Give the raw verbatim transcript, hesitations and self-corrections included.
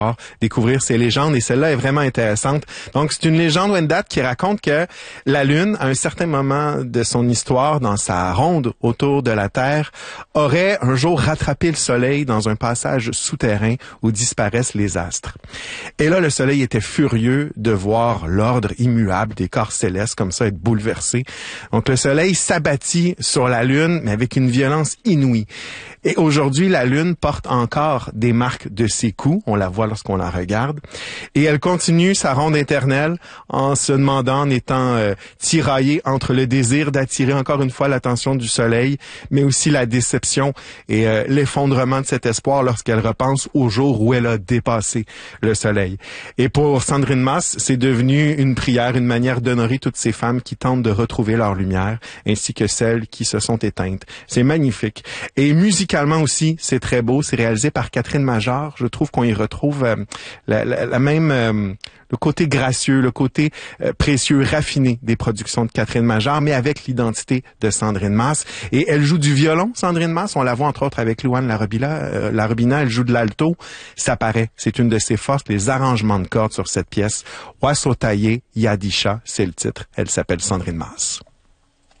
découvrir ces légendes, et celle-là est vraiment intéressante. Donc, c'est une légende Wendat qui raconte que la Lune, à un certain moment de son histoire, dans sa ronde autour de la Terre, aurait un jour rattrapé le Soleil dans un passage souterrain où disparaissent les astres. Et là, le Soleil était furieux de voir l'ordre immuable des corps célestes comme ça être bouleversé. Donc, le Soleil s'abattit sur la Lune, mais avec une violence inouïe. Et aujourd'hui, la Lune porte encore des marques de ses coups. On la voit lorsqu'on la regarde. Et elle continue sa ronde éternelle en se demandant, en étant euh, tiraillée entre le désir d'attirer encore une fois l'attention du Soleil, mais aussi la déception et euh, l'effondrement de cet espoir lorsqu'elle repense au jour où elle a dépassé le Soleil. Et pour Sandrine Mas, c'est devenu une prière, une manière d'honorer toutes ces femmes qui tentent de retrouver leur lumière, ainsi que celles qui se sont éteintes. C'est magnifique. Et musicalement aussi, c'est très beau. C'est réalisé par Catherine Major. Je trouve qu'on y retrouve euh, la, la, la même... Euh, le côté gracieux, le côté euh, précieux, raffiné des productions de Catherine Major, mais avec l'identité de Sandrine Mas. Et elle joue du violon, Sandrine Mas. On la voit entre autres avec Louane Larobina. Euh, Larobina, elle joue de l'alto. Ça paraît. C'est une de ses forces, les arrangements de cordes sur cette pièce. Oiseau taillé, Yadisha, c'est le titre. Elle s'appelle Sandrine Mas.